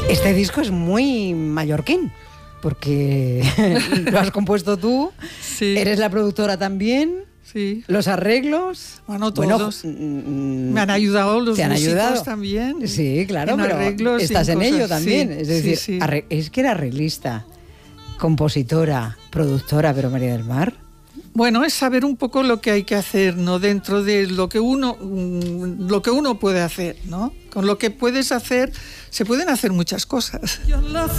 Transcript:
Este disco es muy mallorquín, porque lo has compuesto tú, Sí. Eres la productora también, Sí. los arreglos... Bueno, todos. Me han ayudado los músicos también. Sí, claro, en pero arreglos, estás en ello también. Sí, es decir, sí. Es que era arreglista, compositora, productora, pero María del Mar... Bueno, es saber un poco lo que hay que hacer, ¿no? Dentro de lo que uno puede hacer, ¿no? Con lo que puedes hacer, se pueden hacer muchas cosas.